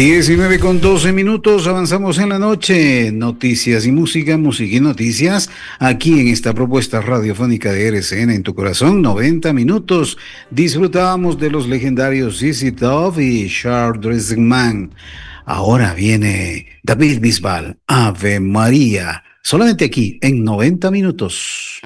19:12, avanzamos en la noche. Noticias y música, música y noticias, aquí en esta propuesta radiofónica de RCN en tu corazón, 90 minutos. Disfrutábamos de los legendarios ZZ Top y Charles Dressman. Ahora viene David Bisbal, Ave María, solamente aquí en 90 minutos.